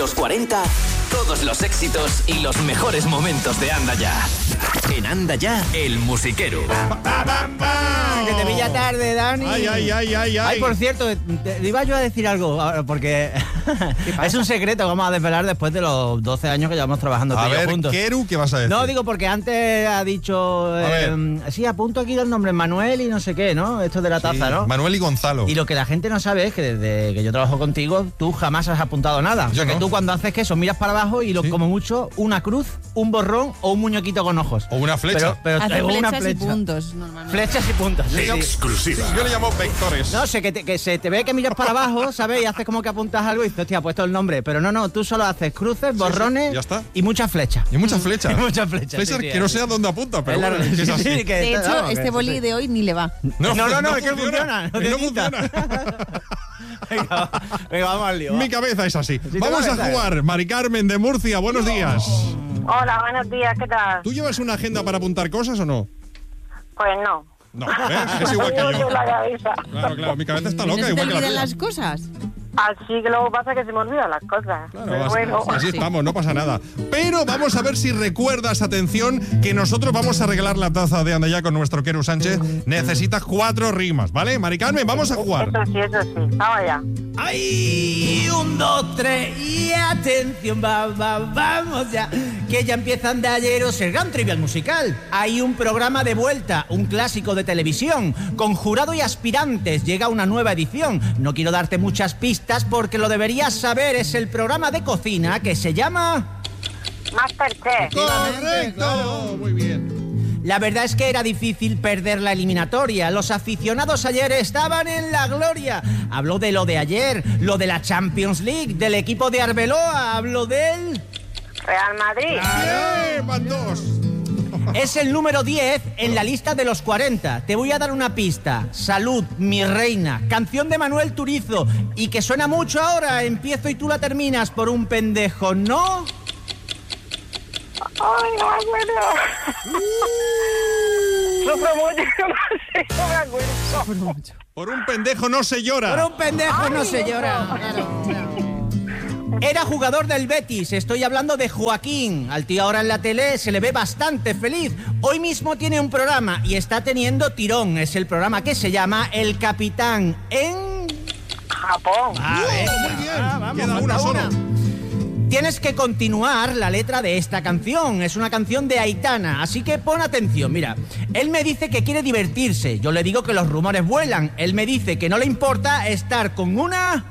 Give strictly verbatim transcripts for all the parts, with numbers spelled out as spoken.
Los cuarenta, todos los éxitos y los mejores momentos de Anda Ya. En Anda Ya, el musiquero. Que te pilla tarde, Dani. Ay, ay, ay, ay, ay. Ay, por cierto, te, te iba yo a decir algo, porque es un secreto que vamos a desvelar después de los doce años que llevamos trabajando A tú y yo ver, juntos. Keru, ¿qué vas a decir? No, digo porque antes ha dicho... Eh, sí, apunto aquí los nombres, Manuel y no sé qué, ¿no? Esto de la taza, Sí, ¿no? Manuel y Gonzalo. Y lo que la gente no sabe es que desde que yo trabajo contigo, tú jamás has apuntado nada. Yo o sea, no. que tú cuando haces que eso, miras para abajo y lo, Sí. como mucho, una cruz, un borrón o un muñequito con ojos. O una flecha. Pero, pero Hace traigo una flechas y flecha. puntos, normalmente. Flechas y puntos. Sí, sí. Exclusiva. Yo le llamo vectores. No sé, que, te- que se te ve que miras para abajo, ¿sabes? Y haces como que apuntas algo y dices, hostia, ha puesto el nombre. Pero no, no, tú solo haces cruces, borrones ya está. y muchas flechas. Y muchas flechas. Y muchas flechas. Flechas sí, sí, que no sí. sé a dónde apunta, pero Es la- bueno, es que es sí, así. sí, que De está- hecho, vamos, que este sí, boli sí. de hoy ni le va. No, no, no, es que funciona. No que te no quita. funciona. Venga, venga, vamos al lío. va. Mi cabeza es así. te Vamos a cabeza, ¿eh? jugar. Mari Carmen de Murcia, buenos días. Hola, buenos días, ¿qué tal? ¿Tú llevas una agenda para apuntar cosas o no? Pues no. No, ¿ves? Es igual que Yo yo. tengo la cabeza. Claro, claro, mi cabeza está ¿No loca, se te igual que la olvidan tuya. las cosas? Así que luego pasa que se me olvidan las cosas. Claro, Pero así, bueno. así estamos, no pasa nada. Pero vamos a ver si recuerdas, atención, que nosotros vamos a regalar la taza de Anda Ya con nuestro Keru Sánchez. Necesitas cuatro rimas, ¿vale? Mari Carmen, vamos a jugar. Eso sí, eso sí. Vamos allá. ¡Ay! Un, dos, tres y atención, va, va, vamos ya. Que ya empiezan de ayeros el gran trivial musical. Hay un programa de vuelta, un clásico de televisión. Con jurado y aspirantes llega una nueva edición. No quiero darte muchas pistas porque lo deberías saber. Es el programa de cocina que se llama... Masterchef. Correcto, muy bien. La verdad es que era difícil perder la eliminatoria. Los aficionados ayer estaban en la gloria. Habló de lo de ayer, lo de la Champions League, del equipo de Arbeloa, habló del... Real Madrid. ¡Eh! Van dos. Es el número diez en la lista de los cuarenta. Te voy a dar una pista. Salud, mi reina. Canción de Manuel Turizo. Y que suena mucho ahora. Empiezo y tú la terminas por un pendejo, ¿no? Ay, no me acuerdo. Sufro mucho, no sé, no me acuerdo. Por un pendejo no se llora. Por un pendejo no se llora. Era jugador del Betis, estoy hablando de Joaquín. Al tío ahora en la tele se le ve bastante feliz. Hoy mismo tiene un programa y está teniendo tirón. Es el programa que se llama El Capitán en... Japón. Ah, venga, Muy bien. ah, vamos, Queda falta una solo. Tienes que continuar la letra de esta canción. Es una canción de Aitana, así que pon atención. Mira, él me dice que quiere divertirse. Yo le digo que los rumores vuelan. Él me dice que no le importa estar con una...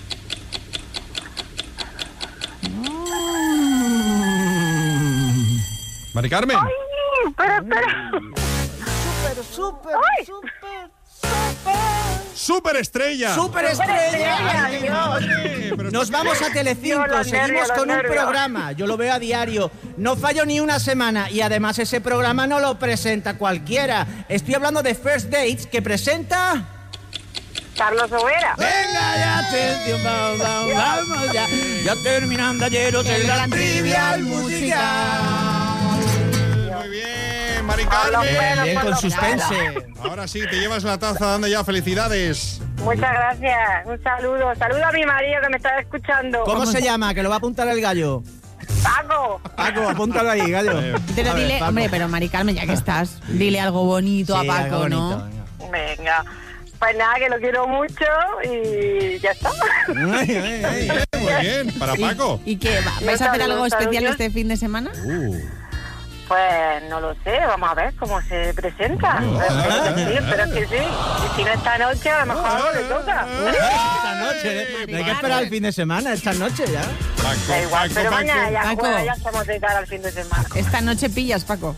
Mari Carmen. Ay, espera, espera. Súper, súper, Ay. súper, Superestrella. Superestrella. Ay, Dios. Eh, pero Nos vamos a Telecinco, Dios, los seguimos nervios, con los un nervios. programa. Yo lo veo a diario. No fallo ni una semana y además ese programa no lo presenta cualquiera. Estoy hablando de First Dates que presenta... Carlos Overa. Venga ya, atención, vamos, vamos, vamos ya. Ya terminando ayer el gran trivial musical. Muy bien, Mari Habla Carmen. bueno, Bien, por con lo suspense. Ahora sí, te llevas la taza de Anda Ya. Felicidades. Muchas gracias. Un saludo. Saludo a mi marido que me está escuchando. ¿Cómo se llama? Que lo va a apuntar el gallo. Paco. Paco, apúntalo ahí, gallo. Pero A ver, dile, Paco. hombre, pero Mari Carmen, ya que estás, dile algo bonito Sí, a algo Paco, bonito, ¿no? venga. Venga. Pues nada, que lo quiero mucho y ya está. Ay, ay, ay. Muy bien, para Paco. ¿Y qué? va- ¿Vais a hacer algo especial este fin de semana? Uh. Pues no lo sé, vamos a ver cómo se presenta. Espero que sí, espero que sí. Y si no esta noche, a lo mejor algo le toca. Esta noche, ¿eh? No hay que esperar el fin de semana, esta noche ya. Paco, Da igual, Paco, pero Paco. mañana ya, Paco. juega, ya estamos de cara al fin de semana. Esta noche pillas, Paco.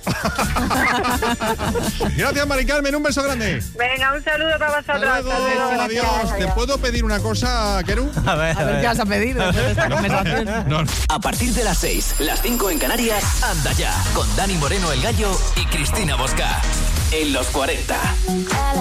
Gracias, Mari Carmen. Un beso grande. Venga, un saludo para vosotros. Hasta luego, adiós. ¿Te puedo pedir una cosa, Keru? A ver, A ver qué vas a pedir después de esta conversación. No, no. A partir de las seis, las cinco en Canarias, Anda Ya, con Dani Moreno el Gallo y Cristina Bosca. En los cuarenta.